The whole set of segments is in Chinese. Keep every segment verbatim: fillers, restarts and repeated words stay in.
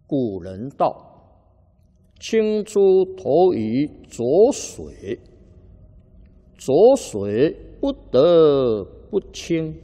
古人道：“青珠投于浊水，浊水不得不清。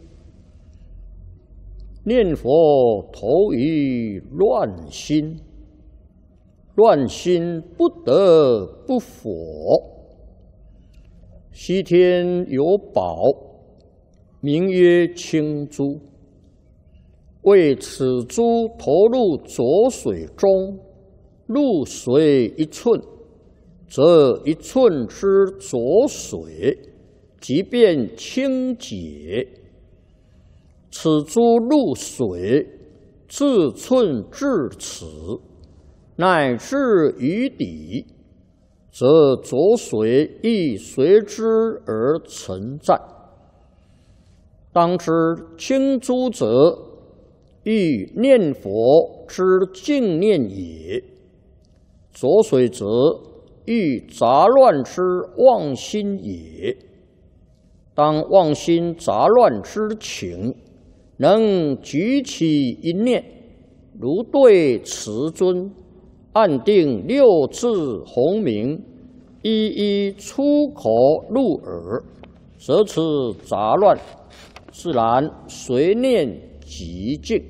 念佛投于乱心，乱心不得不佛。西天有宝，名曰青珠。为此珠投入浊水中，入水一寸，则一寸之浊水即变清洁。此珠入水，自寸至此，乃至于底，则浊水亦随之而存在。当知清珠者，欲念佛之净念也；浊水则，欲杂乱之妄心也。当妄心杂乱之情，能举起一念，如对慈尊，按定六字洪名，一一出口入耳，则此杂乱自然随念即净。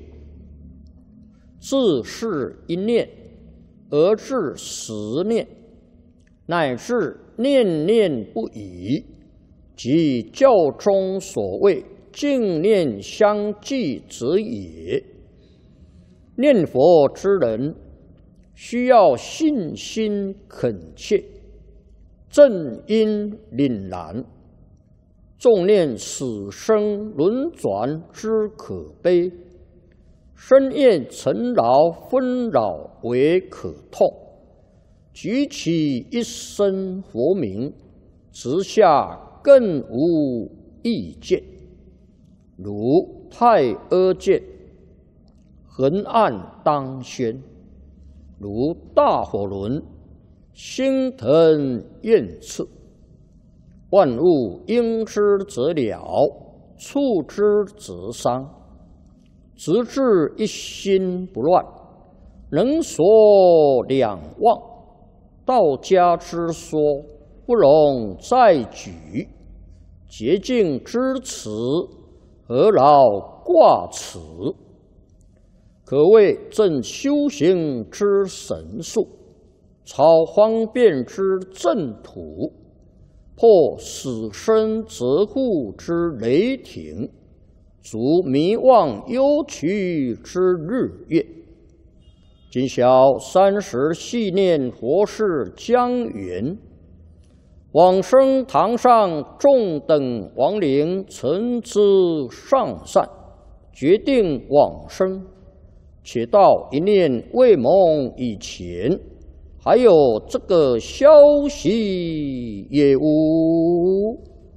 自是一念而至十念，乃至念念不已，即教中所谓净念相继者也。念佛之人，需要信心恳切，正因凛然，重念死生轮转之可悲，深厌尘劳纷扰为可痛，举起一声佛名，直下更无意见。如太阿剑，横按当宣；如大火轮，星腾焰炽。万物应之则了，触之则伤。直至一心不乱，能所两忘。道家之说，不容再举。洁净之词，何劳挂齿？可谓正修行之神术，超方便之正途，破死生责护之雷霆，足迷妄忧屈之日月。今宵三时系念佛事将圆，往生堂上众等亡灵曾知上善，决定往生。且到一念未蒙以前，还有这个消息也无。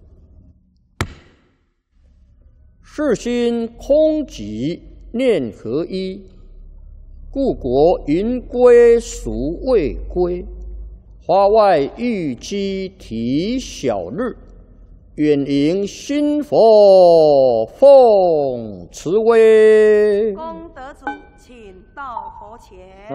世心空寂念合一，故国云归孰未归？花外玉鸡啼晓日，远迎新佛奉慈威。 功德主，请到佛前。